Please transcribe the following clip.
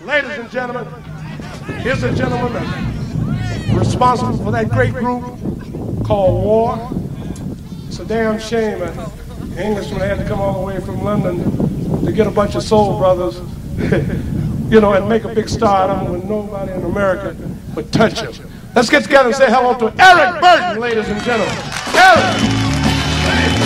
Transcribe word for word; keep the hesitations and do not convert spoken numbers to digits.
Ladies and gentlemen, here's a gentleman that's responsible for that great group called War. It's a damn shame that the Englishman had to come all the way from London to get a bunch of soul brothers, you know, and make a big star out of them when nobody in America would touch him. Let's get together and say hello to Eric Burden, ladies and gentlemen. Eric!